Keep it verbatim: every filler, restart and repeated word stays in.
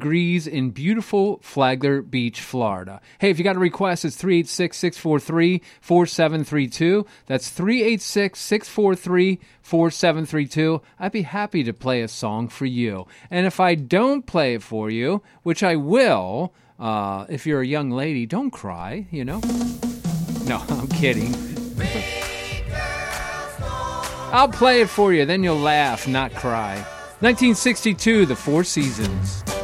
degrees in beautiful Flagler Beach, Florida. Hey, if you got a request, it's three eight six, six four three, four seven three two. That's three eight six, six four three, four seven three two. I'd be happy to play a song for you. And if I don't play it for you, which I will, uh, if you're a young lady, don't cry, you know? No, I'm kidding. I'll play it for you, then you'll laugh, not cry. nineteen sixty-two, The Four Seasons.